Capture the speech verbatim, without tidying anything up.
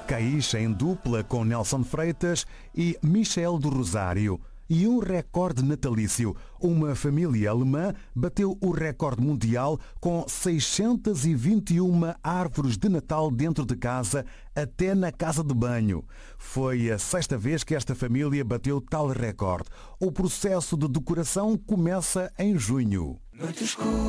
Caixa em dupla com Nelson Freitas e Michel do Rosário. E um recorde natalício. Uma família alemã bateu o recorde mundial com seiscentas e vinte e uma árvores de Natal dentro de casa, até na casa de banho. Foi a sexta vez que esta família bateu tal recorde. O processo de decoração começa em junho.